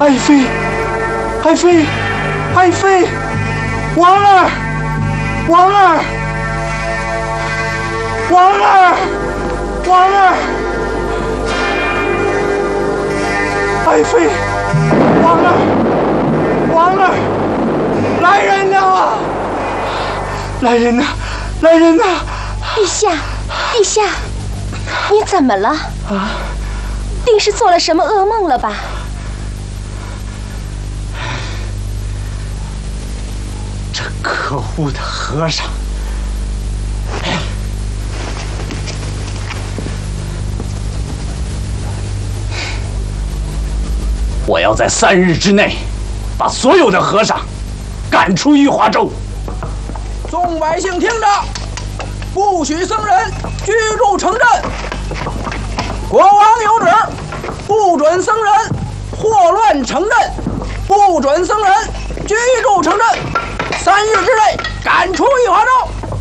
爱妃，爱妃，爱妃，王儿，王儿，王儿，王儿，爱妃，王儿，王儿，来人呐！来人呐！来人呐！ 陛下，陛下，你怎么了？啊，定是做了什么噩梦了吧？ 这可恶的和尚！我要在3日之内把所有的和尚赶出玉华州。 众百姓听着，不许僧人居住城镇。国王有旨，不准僧人祸乱城镇，不准僧人居住城镇。3日之内赶出玉华州。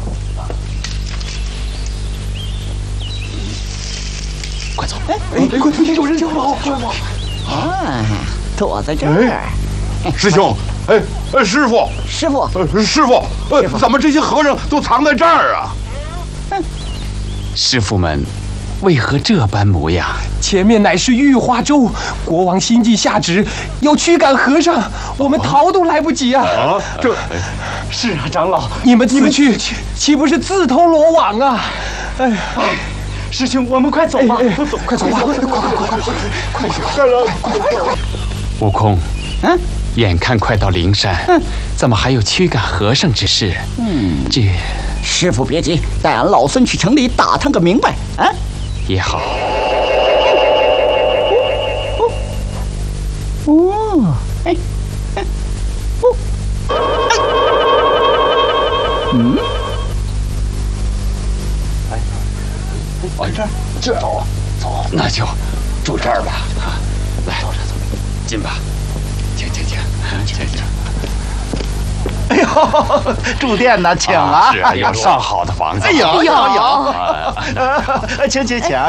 快走！哎，快！有人跑！ 啊，躲在这儿。 师兄，师傅， 师傅， 师傅，怎么这些和尚都藏在这儿啊？ 师傅们，为何这般模样？ 前面乃是玉华州，国王心计下旨，要驱赶和尚，我们逃都来不及啊！ 这是啊，长老， 你们此去岂不是自投罗网啊？哎， 师兄，我们快走吧！走，快走吧！快！ 悟空，眼看快到灵山，怎么还有驱赶和尚之事？这师傅别急，带俺老孙去城里打探个明白啊！ 也好。 往这儿走， 那就住这儿吧。来，进吧，请。 哎呦，住店呢，请啊！ 是啊，有上好的房子。 哎呦，请，住这。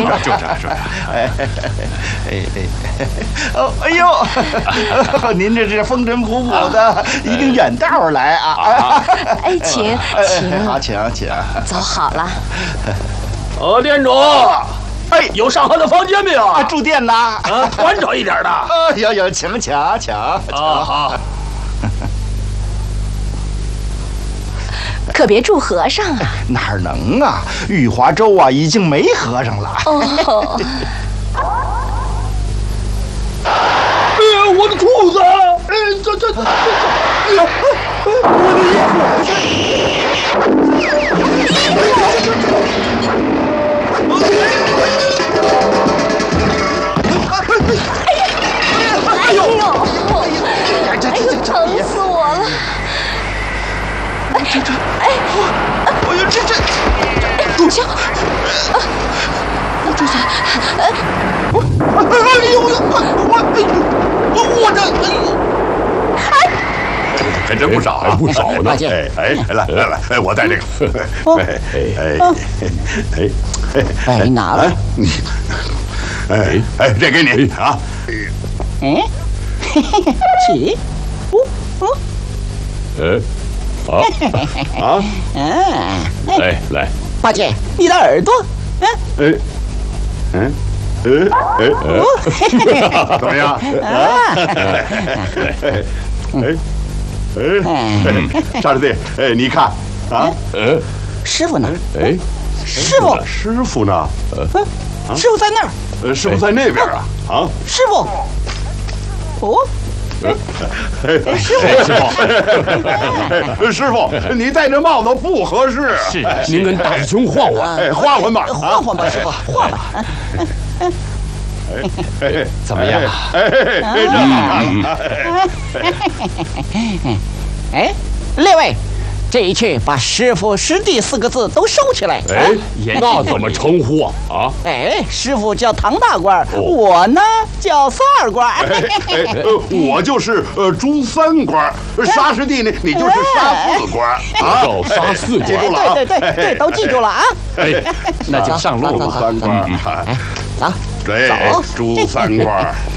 哎呦，您这是风尘仆仆的，一定远道来啊！ 哎，请。 好，请。 走好了。 店主，有上好的房间没有啊？ 住店呢？ 宽敞一点的。 有，请。 好。 可别住和尚啊！ 哪能啊！玉华州啊，已经没和尚了。 哦。 我的裤子！我的衣哎呦！疼死我了！住下！住下！ 还真不少啊， 不少呢。来，我带这个。 拿来。 这给你啊。 起。 来， 八戒，你的耳朵， 怎么样？沙师弟，你看啊， 师傅呢？师傅呢？ 师傅在那儿。 师傅在那边啊？ 师傅， 师傅，你戴这帽子不合适。 是，您跟大师兄换换吧。 换吧，师傅，换吧。 怎么样？ 列位，这一去把师傅师弟4个字都收起来。 那怎么称呼啊？ 师傅叫唐大官，我呢叫三二官。 我就是朱三官，沙师弟呢，你就是沙4官啊。 叫沙4官， 记住了啊？ 对，都记住了啊。 那就上路吧。 朱三官， 走。 对，朱三官。